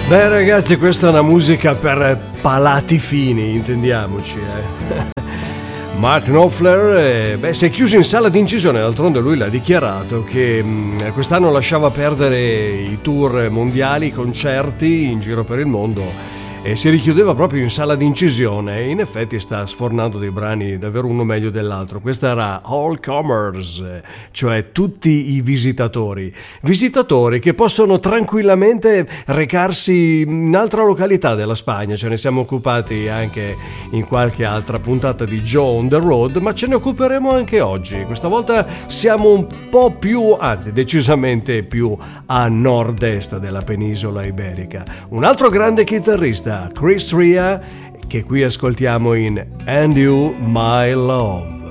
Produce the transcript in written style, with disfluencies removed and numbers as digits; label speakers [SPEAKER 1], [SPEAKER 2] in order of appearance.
[SPEAKER 1] Beh ragazzi, questa è una musica per palati fini, intendiamoci. Mark Knopfler si è chiuso in sala d'incisione, d'altronde lui l'ha dichiarato che quest'anno lasciava perdere i tour mondiali, i concerti in giro per il mondo e si richiudeva proprio in sala d'incisione e in effetti sta sfornando dei brani davvero uno meglio dell'altro. Questa era All Comers, cioè tutti i visitatori che possono tranquillamente recarsi in altra località della Spagna. Ce ne siamo occupati anche in qualche altra puntata di Joe on the Road, ma ce ne occuperemo anche oggi. Questa volta siamo un po' più, anzi decisamente più a nord-est della penisola iberica. Un altro grande chitarrista, Chris Rea, che qui ascoltiamo in And You My Love.